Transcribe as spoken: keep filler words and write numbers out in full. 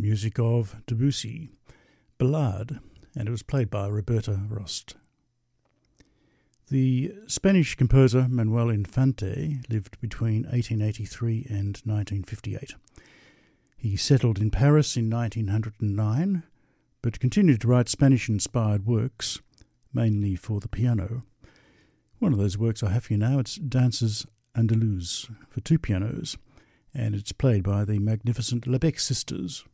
music of Debussy, Ballade, and it was played by Roberta Rost. The Spanish composer Manuel Infante lived between eighteen eighty-three and nineteen fifty-eight. He settled in Paris in nineteen oh nine, but continued to write Spanish-inspired works, mainly for the piano. One of those works I have for you now, it's Danses Andalous for two pianos, and it's played by the magnificent Lebec sisters.